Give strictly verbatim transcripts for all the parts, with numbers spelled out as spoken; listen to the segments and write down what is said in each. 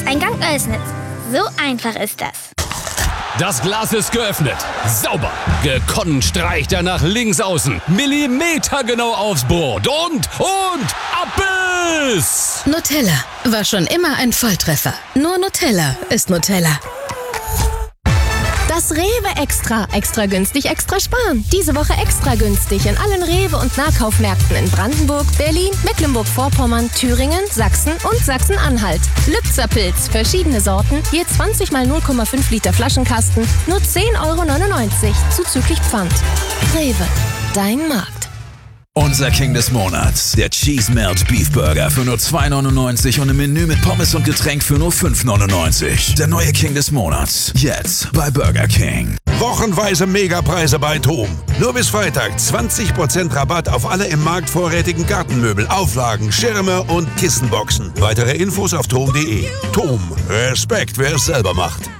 Ein Gang geöffnet. So einfach ist das. Das Glas ist geöffnet. Sauber. Gekonnt streicht er nach links außen. Millimetergenau aufs Brot. Und, und, Abbiss! Nutella war schon immer ein Volltreffer. Nur Nutella ist Nutella. Das Rewe Extra. Extra günstig, extra sparen. Diese Woche extra günstig in allen Rewe- und Nahkaufmärkten in Brandenburg, Berlin, Mecklenburg-Vorpommern, Thüringen, Sachsen und Sachsen-Anhalt. Lübzer-Pilz, verschiedene Sorten, je zwanzig mal null Komma fünf Liter Flaschenkasten, nur zehn Euro neunundneunzig, zuzüglich Pfand. Rewe, dein Markt. Unser King des Monats, der Cheese Melt Beef Burger für nur zwei neunundneunzig und im Menü mit Pommes und Getränk für nur fünf neunundneunzig. Der neue King des Monats, jetzt bei Burger King. Wochenweise Megapreise bei TOM. Nur bis Freitag zwanzig Prozent Rabatt auf alle im Markt vorrätigen Gartenmöbel, Auflagen, Schirme und Kissenboxen. Weitere Infos auf tom punkt de. TOM, Respekt, wer es selber macht.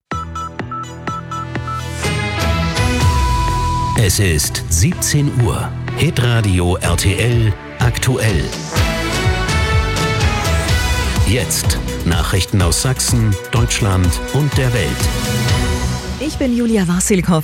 Es ist siebzehn Uhr. Hitradio R T L aktuell. Jetzt Nachrichten aus Sachsen, Deutschland und der Welt. Ich bin Julia Wassilkow.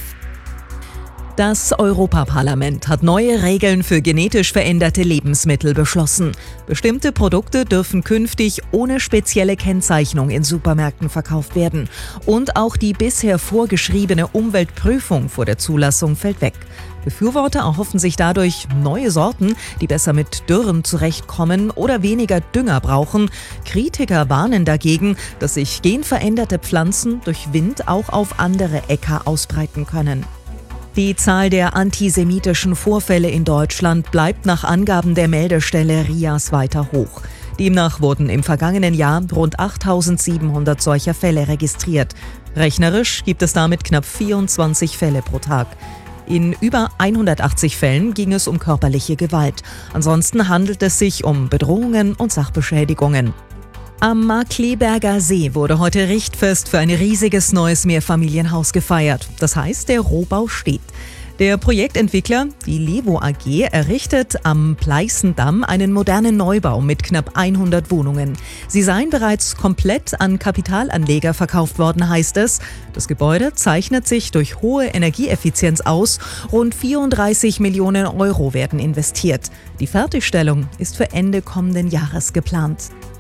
Das Europaparlament hat neue Regeln für genetisch veränderte Lebensmittel beschlossen. Bestimmte Produkte dürfen künftig ohne spezielle Kennzeichnung in Supermärkten verkauft werden. Und auch die bisher vorgeschriebene Umweltprüfung vor der Zulassung fällt weg. Befürworter erhoffen sich dadurch neue Sorten, die besser mit Dürren zurechtkommen oder weniger Dünger brauchen. Kritiker warnen dagegen, dass sich genveränderte Pflanzen durch Wind auch auf andere Äcker ausbreiten können. Die Zahl der antisemitischen Vorfälle in Deutschland bleibt nach Angaben der Meldestelle R I A S weiter hoch. Demnach wurden im vergangenen Jahr rund achttausendsiebenhundert solcher Fälle registriert. Rechnerisch gibt es damit knapp vierundzwanzig Fälle pro Tag. In über hundertachtzig Fällen ging es um körperliche Gewalt. Ansonsten handelt es sich um Bedrohungen und Sachbeschädigungen. Am Markkleeberger See wurde heute Richtfest für ein riesiges neues Mehrfamilienhaus gefeiert. Das heißt, der Rohbau steht. Der Projektentwickler, die Levo A G, errichtet am Pleißendamm einen modernen Neubau mit knapp hundert Wohnungen. Sie seien bereits komplett an Kapitalanleger verkauft worden, heißt es. Das Gebäude zeichnet sich durch hohe Energieeffizienz aus. Rund vierunddreißig Millionen Euro werden investiert. Die Fertigstellung ist für Ende kommenden Jahres geplant.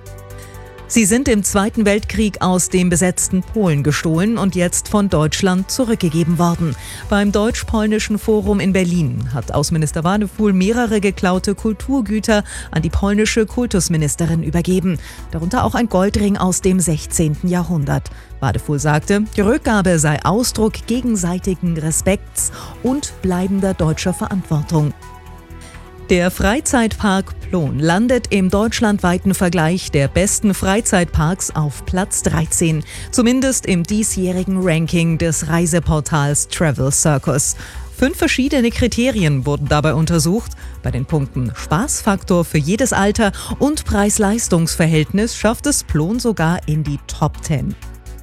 Sie sind im Zweiten Weltkrieg aus dem besetzten Polen gestohlen und jetzt von Deutschland zurückgegeben worden. Beim Deutsch-Polnischen Forum in Berlin hat Außenminister Wadefuhl mehrere geklaute Kulturgüter an die polnische Kultusministerin übergeben. Darunter auch ein Goldring aus dem sechzehnten Jahrhundert. Wadefuhl sagte, die Rückgabe sei Ausdruck gegenseitigen Respekts und bleibender deutscher Verantwortung. Der Freizeitpark Plon landet im deutschlandweiten Vergleich der besten Freizeitparks auf Platz dreizehn, zumindest im diesjährigen Ranking des Reiseportals Travel Circus. Fünf verschiedene Kriterien wurden dabei untersucht. Bei den Punkten Spaßfaktor für jedes Alter und Preis-Leistungs-Verhältnis schafft es Plon sogar in die Top zehn.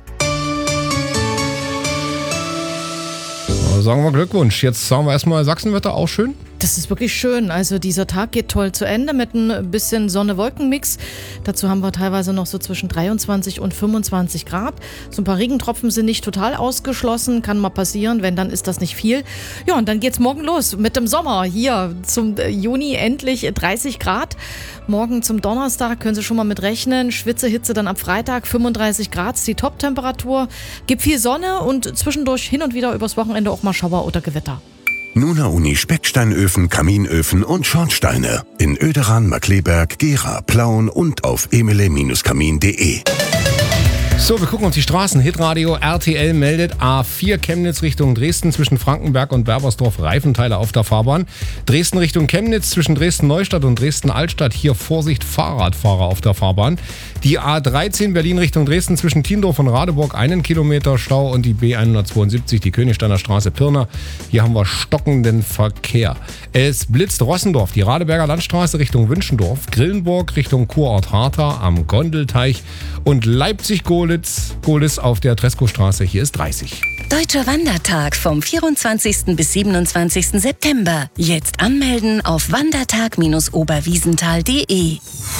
Sagen wir Glückwunsch. Jetzt sagen wir erstmal, Sachsenwetter auch schön? Das ist wirklich schön. Also dieser Tag geht toll zu Ende mit ein bisschen Sonne-Wolken-Mix. Dazu haben wir teilweise noch so zwischen dreiundzwanzig und fünfundzwanzig Grad. So ein paar Regentropfen sind nicht total ausgeschlossen. Kann mal passieren, wenn, dann ist das nicht viel. Ja, und dann geht's morgen los mit dem Sommer. Hier zum Juni endlich dreißig Grad. Morgen zum Donnerstag können Sie schon mal mit rechnen. Schwitzehitze dann ab Freitag, fünfunddreißig Grad ist die Top-Temperatur. Gibt viel Sonne und zwischendurch hin und wieder übers Wochenende auch mal Schauer oder Gewitter. Nuna Uni Specksteinöfen, Kaminöfen und Schornsteine. In Oederan, Markkleeberg, Gera, Plauen und auf emile kamin punkt de. So, wir gucken uns die Straßen. Hitradio R T L meldet A vier Chemnitz Richtung Dresden zwischen Frankenberg und Berbersdorf Reifenteile auf der Fahrbahn. Dresden Richtung Chemnitz zwischen Dresden-Neustadt und Dresden-Altstadt. Hier Vorsicht, Fahrradfahrer auf der Fahrbahn. Die A dreizehn Berlin Richtung Dresden zwischen Tiendorf und Radeburg einen Kilometer Stau und die B hundertzweiundsiebzig, die Königsteiner Straße Pirna. Hier haben wir stockenden Verkehr. Es blitzt Rossendorf, die Radeberger Landstraße Richtung Wünschendorf, Grillenburg Richtung Kurort Hartha am Gondelteich und Leipzig-Gohlitz Gohlis auf der Treskostraße. Hier ist dreißig. Deutscher Wandertag vom vierundzwanzigsten bis siebenundzwanzigsten September. Jetzt anmelden auf wandertag Bindestrich oberwiesenthal punkt de.